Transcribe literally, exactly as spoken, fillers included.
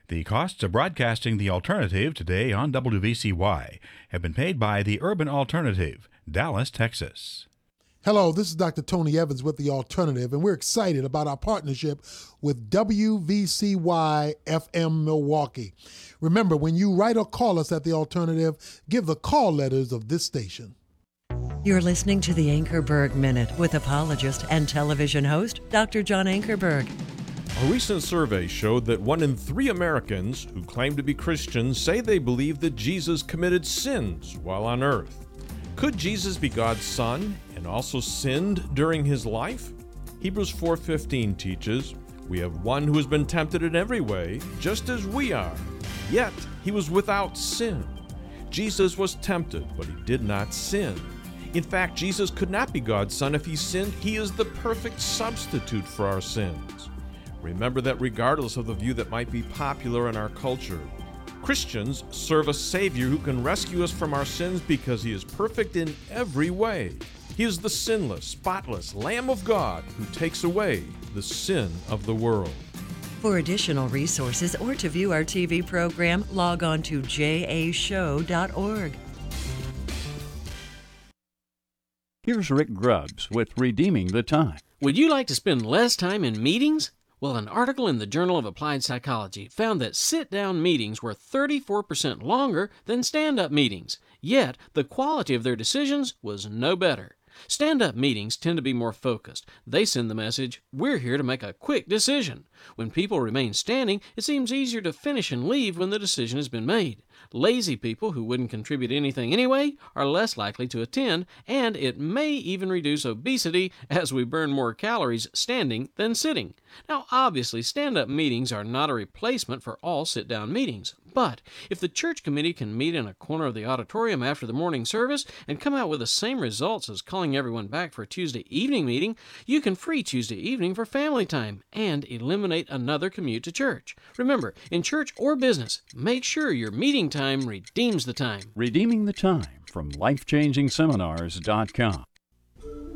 The costs of broadcasting The Alternative today on W V C Y have been paid by the Urban Alternative, Dallas, Texas. Hello, this is Doctor Tony Evans with The Alternative, and we're excited about our partnership with W V C Y F M Milwaukee. Remember, when you write or call us at The Alternative, give the call letters of this station. You're listening to the Ankerberg Minute with apologist and television host, Doctor John Ankerberg. A recent survey showed that one in three Americans who claim to be Christians say they believe that Jesus committed sins while on earth. Could Jesus be God's son and also sinned during his life? Hebrews four fifteen teaches, "We have one who has been tempted in every way, just as we are, yet he was without sin." Jesus was tempted, but he did not sin. In fact, Jesus could not be God's son if he sinned. He is the perfect substitute for our sins. Remember that regardless of the view that might be popular in our culture, Christians serve a Savior who can rescue us from our sins because he is perfect in every way. He is the sinless, spotless Lamb of God who takes away the sin of the world. For additional resources or to view our T V program, log on to j a show dot org. Here's Rick Grubbs with Redeeming the Time. Would you like to spend less time in meetings? Well, an article in the Journal of Applied Psychology found that sit-down meetings were thirty-four percent longer than stand-up meetings, yet the quality of their decisions was no better. Stand-up meetings tend to be more focused. They send the message, "We're here to make a quick decision." When people remain standing, it seems easier to finish and leave when the decision has been made. Lazy people who wouldn't contribute anything anyway are less likely to attend, and it may even reduce obesity as we burn more calories standing than sitting. Now, obviously, stand-up meetings are not a replacement for all sit-down meetings, but if the church committee can meet in a corner of the auditorium after the morning service and come out with the same results as calling everyone back for a Tuesday evening meeting, you can free Tuesday evening for family time and eliminate another commute to church. Remember, in church or business, make sure your meeting time redeems the time. Redeeming the Time from life changing seminars dot com.